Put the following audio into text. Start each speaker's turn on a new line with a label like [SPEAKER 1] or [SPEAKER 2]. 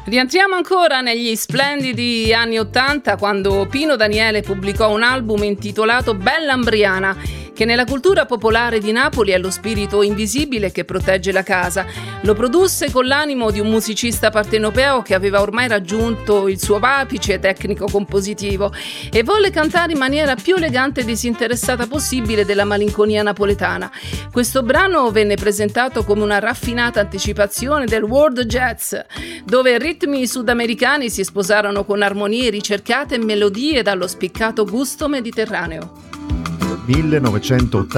[SPEAKER 1] Rientriamo ancora negli splendidi anni '80, quando Pino Daniele pubblicò un album intitolato Bella Ambriana, che nella cultura popolare di Napoli è lo spirito invisibile che protegge la casa. Lo produsse con l'animo di un musicista partenopeo che aveva ormai raggiunto il suo apice tecnico-compositivo e volle cantare in maniera più elegante e disinteressata possibile della malinconia napoletana. Questo brano venne presentato come una raffinata anticipazione del world jazz, dove ritmi sudamericani si sposarono con armonie ricercate e melodie dallo spiccato gusto mediterraneo.
[SPEAKER 2] 1980